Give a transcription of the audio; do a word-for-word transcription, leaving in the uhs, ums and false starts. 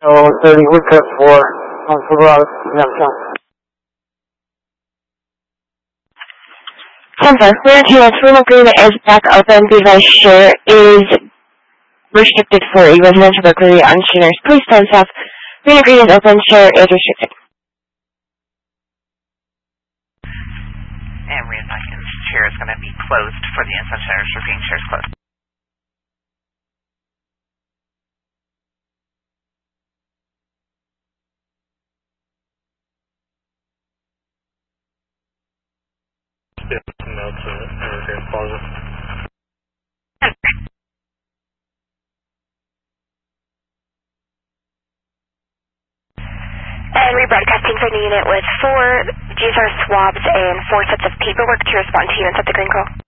Oh, thirty Woodcut for on Silverado, downtown. Tempo, Lieutenant, room agreement is back open. The device share is restricted for a residential burglary on Schooners. Please stand south. Room agreement is open. Share is restricted. And we advise the chair is going to be closed for the incident centers for being chairs closed. Yes, no to everything closet. And rebroadcasting for the unit with four G S R swabs and four sets of paperwork to respond to you and set the green call.